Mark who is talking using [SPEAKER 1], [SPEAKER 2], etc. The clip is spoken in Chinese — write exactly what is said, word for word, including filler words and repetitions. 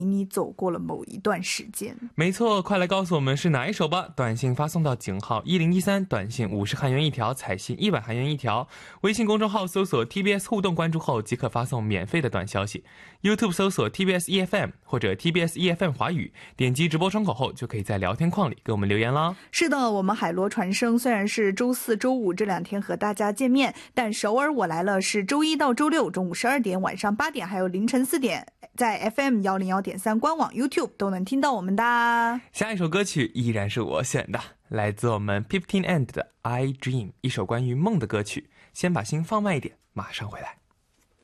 [SPEAKER 1] 你走过了某一段时间。
[SPEAKER 2] 没错，快来告诉我们是哪一首吧。短信发送到井号一零一三，短信五十韩元一条，彩信一百韩元一条。微信公众号搜索 T B S 互动关注后即可发送免费的短消息。 YouTube 搜索 T B S E F M 或者 T B S E F M 华语，点击直播窗口后就可以在聊天框里给我们留言啦。
[SPEAKER 1] 是的，我们海螺传声虽然是周四周五这两天和大家见面，但首尔我来了是周一到周六中午十二点、晚上八点还有凌晨四点，在 F M 一零一点三 官网 YouTube 都能听到我们的。
[SPEAKER 2] 下一首歌曲依然是我选的，来自我们 Fifteen and 的 I Dream， 一首关于梦的歌曲。先把心放慢一点，马上回来。